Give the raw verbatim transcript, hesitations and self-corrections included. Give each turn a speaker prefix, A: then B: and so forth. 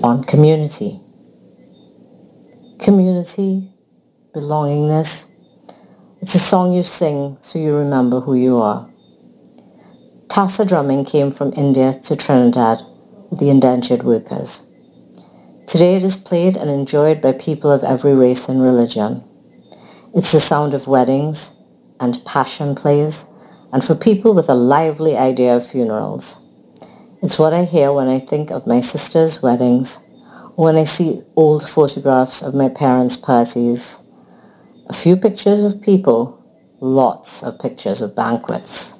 A: on community. Community, belongingness. It's a song you sing so you remember who you are. Tassa drumming came from India to Trinidad with the indentured workers. Today it is played and enjoyed by people of every race and religion. It's the sound of weddings and passion plays, and for people with a lively idea of funerals. It's what I hear when I think of my sister's weddings, or when I see old photographs of my parents' parties. A few pictures of people, lots of pictures of banquets.